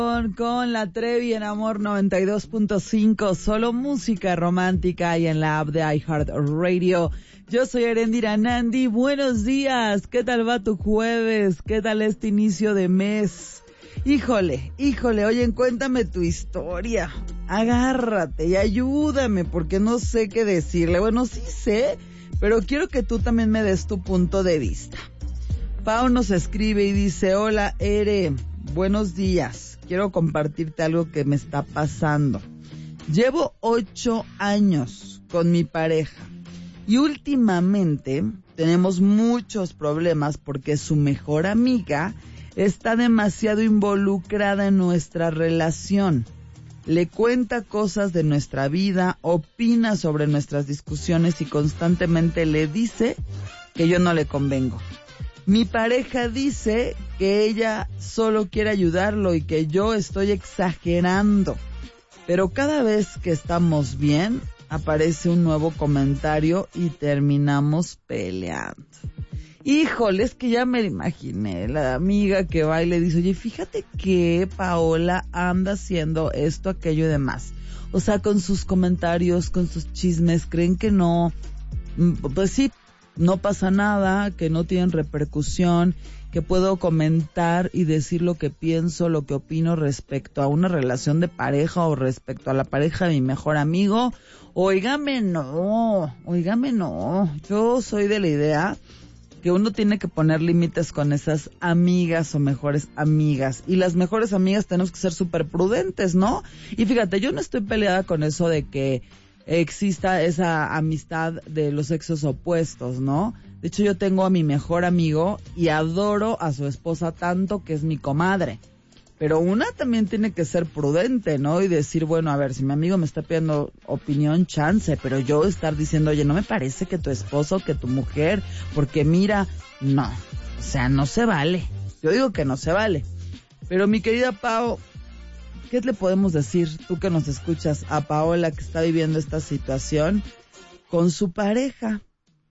Con la Trevi en Amor 92.5, solo música romántica y en la app de iHeartRadio. Yo soy Erendira Nandi, buenos días, ¿qué tal va tu jueves? ¿Qué tal este inicio de mes? Híjole, oye, cuéntame tu historia, agárrate y ayúdame porque no sé qué decirle. Bueno, sí sé, pero quiero que tú también me des tu punto de vista. Pau nos escribe y dice, hola Ere, buenos días. Quiero compartirte algo que me está pasando. Llevo 8 años con mi pareja y últimamente tenemos muchos problemas porque su mejor amiga está demasiado involucrada en nuestra relación. Le cuenta cosas de nuestra vida, opina sobre nuestras discusiones y constantemente le dice que yo no le convengo. Mi pareja dice que ella solo quiere ayudarlo y que yo estoy exagerando. Pero cada vez que estamos bien, aparece un nuevo comentario y terminamos peleando. Híjole, es que ya me imaginé, la amiga que va y le dice, oye, fíjate que Paola anda haciendo esto, aquello y demás. O sea, con sus comentarios, con sus chismes, creen que no, pues sí, no pasa nada, que no tienen repercusión, que puedo comentar y decir lo que pienso, lo que opino respecto a una relación de pareja o respecto a la pareja de mi mejor amigo. Óigame no, yo soy de la idea que uno tiene que poner límites con esas amigas o mejores amigas. Y las mejores amigas tenemos que ser súper prudentes, ¿no? Y fíjate, yo no estoy peleada con eso de que exista esa amistad de los sexos opuestos, ¿no? De hecho, yo tengo a mi mejor amigo y adoro a su esposa tanto que es mi comadre. Pero una también tiene que ser prudente, ¿no? Y decir, bueno, a ver, si mi amigo me está pidiendo opinión, chance, pero yo estar diciendo, oye, no me parece que tu esposo, que tu mujer, porque mira, no, o sea, no se vale. Yo digo que no se vale. Pero mi querida Pau, ¿qué le podemos decir, tú que nos escuchas, a Paola que está viviendo esta situación con su pareja?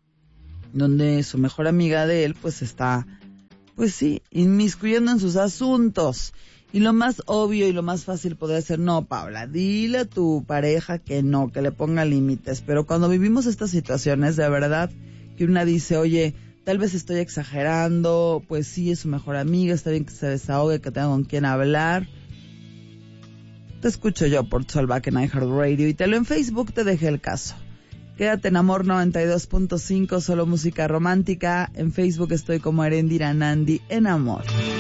Donde su mejor amiga de él, pues está, pues sí, inmiscuyendo en sus asuntos. Y lo más obvio y lo más fácil podría ser, no, Paola, dile a tu pareja que no, que le ponga límites. Pero cuando vivimos estas situaciones, de verdad, que una dice, oye, tal vez estoy exagerando, pues sí, es su mejor amiga, está bien que se desahogue, que tenga con quien hablar. Te escucho yo por Solvac en iHeartRadio y te lo en Facebook, te dejé el caso. Quédate en Amor 92.5, solo música romántica. En Facebook estoy como Erendira Nandi en Amor.